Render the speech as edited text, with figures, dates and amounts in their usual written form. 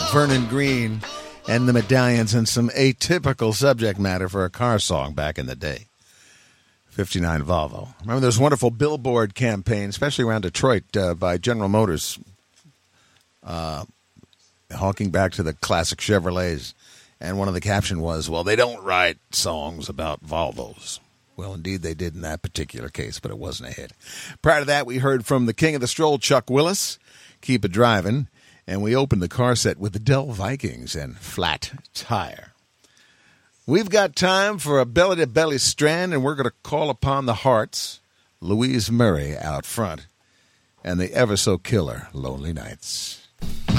Vernon Green and the Medallions, and some atypical subject matter for a car song back in the day. 59 Volvo. Remember those wonderful billboard campaigns, especially around Detroit, by General Motors, hawking back to the classic Chevrolets. And one of the caption was, well, they don't write songs about Volvos. Well, indeed, they did in that particular case, but it wasn't a hit. Prior to that, we heard from the king of the stroll, Chuck Willis, Keep It Drivin', and we opened the car set with the Dell Vikings and Flat Tire. We've got time for a belly-to-belly strand, and we're going to call upon the Hearts, Louise Murray out front, and the ever-so-killer Lonely Nights.